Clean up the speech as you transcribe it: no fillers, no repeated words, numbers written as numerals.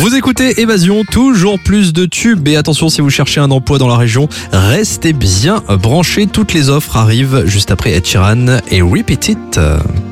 Vous écoutez Évasion, toujours plus de tubes. Et attention, si vous cherchez un emploi dans la région, restez bien branchés. Toutes les offres arrivent juste après Ed Sheeran et Repeat It.